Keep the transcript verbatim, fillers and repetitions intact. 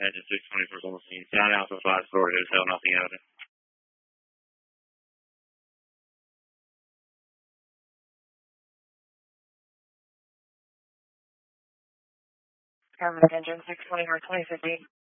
Engine six twenty-four is on the scene. Sound Alpha five four, hotel, nothing out of it. Government Engine six twenty-four, twenty fifty.